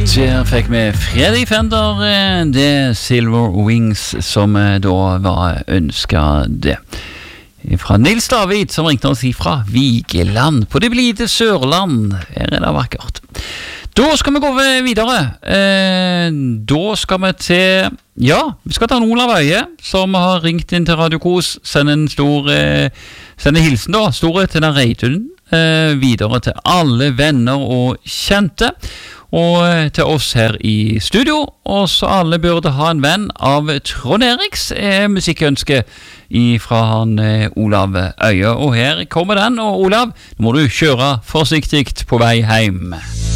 Der fikk vi Freddy Fender, det Silver Wings som da var ønsket det. Fra Nils David som ringte oss ifra Vigeland på det blide Sørland. Her det vakkert. Da skal vi gå videre. Da skal vi til, vi skal ta Olav Øye som har ringt inn til Radio Kos. Send en hilsen da, store til den Reitun, videre til alle venner og kjente. Og til oss her i studio, og så alle burde ha en venn av Trond Eriks musikkønske fra han Olav Øye. Og her kommer den, og Olav, nå må du kjøre forsiktigt på vei hjem.